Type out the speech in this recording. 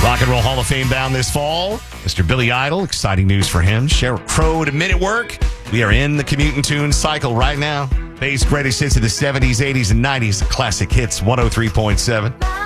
Rock and Roll Hall of Fame bound this fall. Mr. Billy Idol, exciting news for him. Sheryl Crow to Minute Work. We are in the commute and tune cycle right now. Bay's greatest hits of the 70s, 80s, and 90s. Classic hits 103.7.